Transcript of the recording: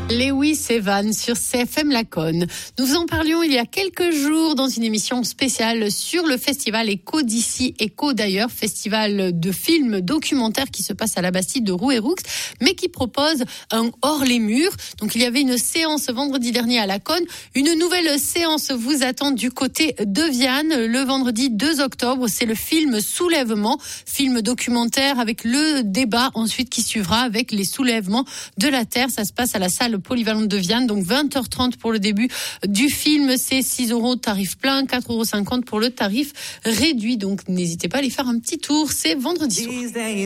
Lewis Evans sur CFM Laconne. Nous vous en parlions il y a quelques jours dans une émission spéciale sur le festival Écho d'ici, Écho d'ailleurs, festival de films documentaires qui se passe à la Bastide de Rouerux, mais qui propose un hors les murs. Donc il y avait une séance vendredi dernier à Laconne. Une nouvelle séance vous attend du côté de Vianne le vendredi 2 octobre. C'est le film Soulèvement, film documentaire avec le débat ensuite qui suivra avec les soulèvements de la Terre. Ça se passe à la salle polyvalente de Vianne, donc 20h30 pour le début du film, c'est 6 € tarif plein, 4,50 € pour le tarif réduit, donc n'hésitez pas à aller faire un petit tour, c'est vendredi soir.